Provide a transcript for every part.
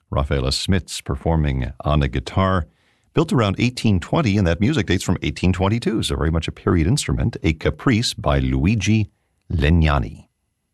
Rafaela Smits performing on a guitar. Built around 1820, and that music dates from 1822, so very much a period instrument, a caprice by Luigi Legnani.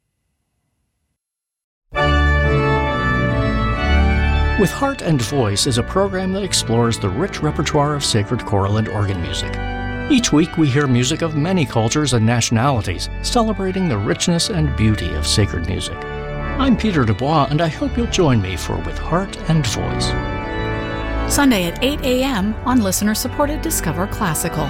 With Heart and Voice is a program that explores the rich repertoire of sacred choral and organ music. Each week we hear music of many cultures and nationalities, celebrating the richness and beauty of sacred music. I'm Peter Dubois, and I hope you'll join me for With Heart and Voice. Sunday at 8 a.m. on listener-supported Discover Classical.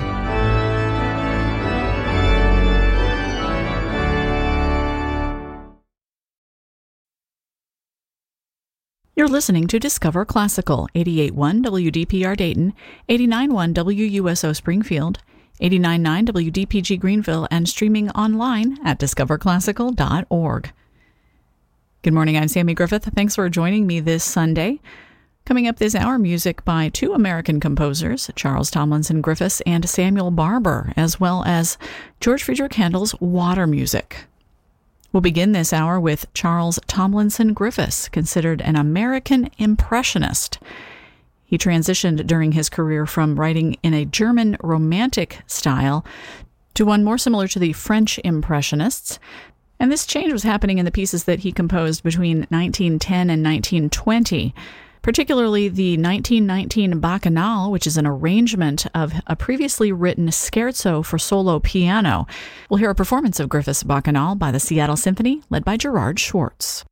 You're listening to Discover Classical, 88.1 WDPR Dayton, 89.1 WUSO Springfield, 89.9 WDPG Greenville, and streaming online at discoverclassical.org. Good morning, I'm Sammy Griffith. Thanks for joining me this Sunday. Coming up this hour, music by two American composers, Charles Tomlinson Griffiths and Samuel Barber, as well as George Friedrich Handel's Water Music. We'll begin this hour with Charles Tomlinson Griffiths, considered an American impressionist. He transitioned during his career from writing in a German Romantic style to one more similar to the French Impressionists. And this change was happening in the pieces that he composed between 1910 and 1920, particularly the 1919 Bacchanal, which is an arrangement of a previously written scherzo for solo piano. We'll hear a performance of Griffiths' Bacchanal by the Seattle Symphony, led by Gerard Schwartz.